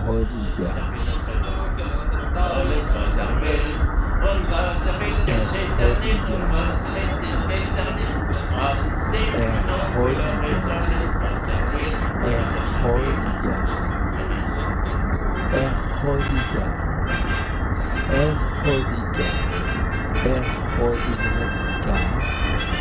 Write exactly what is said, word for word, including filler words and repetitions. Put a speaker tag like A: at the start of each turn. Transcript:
A: erfreulicher,
B: Alles, was er will und was er will, das steht er nicht und was er will, das steht er nicht. Alles sehen und alles, was er will.
A: erfreulicher, erfreulicher, erfreulicher, erfreulicher,